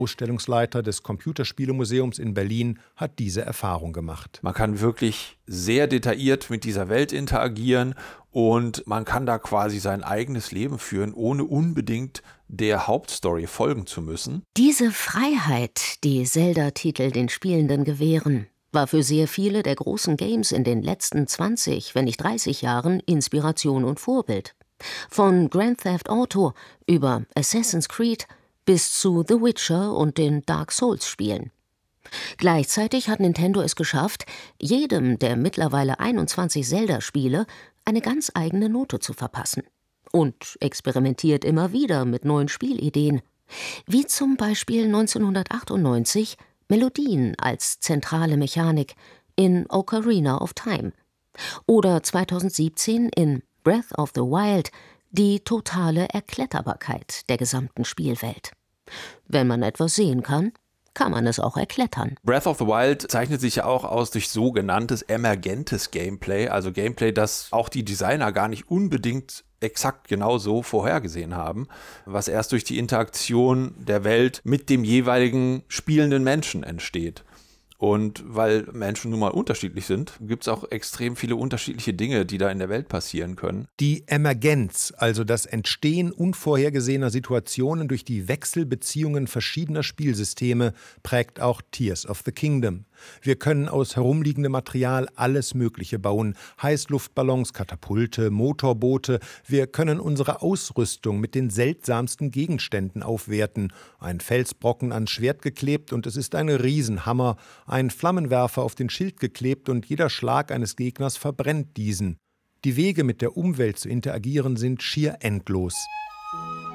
Ausstellungsleiter des Computerspielemuseums in Berlin, hat diese Erfahrung gemacht. Man kann wirklich sehr detailliert mit dieser Welt interagieren und man kann da quasi sein eigenes Leben führen, ohne unbedingt der Hauptstory folgen zu müssen. Diese Freiheit, die Zelda-Titel den Spielenden gewähren, war für sehr viele der großen Games in den letzten 20, wenn nicht 30 Jahren Inspiration und Vorbild. Von Grand Theft Auto über Assassin's Creed bis zu The Witcher und den Dark Souls-Spielen. Gleichzeitig hat Nintendo es geschafft, jedem der mittlerweile 21 Zelda-Spiele eine ganz eigene Note zu verpassen. Und experimentiert immer wieder mit neuen Spielideen, wie zum Beispiel 1998 Melodien als zentrale Mechanik in Ocarina of Time oder 2017 in Breath of the Wild die totale Erkletterbarkeit der gesamten Spielwelt. Wenn man etwas sehen kann, kann man es auch erklettern. Breath of the Wild zeichnet sich ja auch aus durch sogenanntes emergentes Gameplay, also Gameplay, das auch die Designer gar nicht unbedingt exakt genau so vorhergesehen haben, was erst durch die Interaktion der Welt mit dem jeweiligen spielenden Menschen entsteht. Und weil Menschen nun mal unterschiedlich sind, gibt es auch extrem viele unterschiedliche Dinge, die da in der Welt passieren können. Die Emergenz, also das Entstehen unvorhergesehener Situationen durch die Wechselbeziehungen verschiedener Spielsysteme, prägt auch Tears of the Kingdom. Wir können aus herumliegendem Material alles Mögliche bauen. Heißluftballons, Katapulte, Motorboote. Wir können unsere Ausrüstung mit den seltsamsten Gegenständen aufwerten. Ein Felsbrocken ans Schwert geklebt und es ist ein Riesenhammer. Ein Flammenwerfer auf den Schild geklebt und jeder Schlag eines Gegners verbrennt diesen. Die Wege mit der Umwelt zu interagieren sind schier endlos.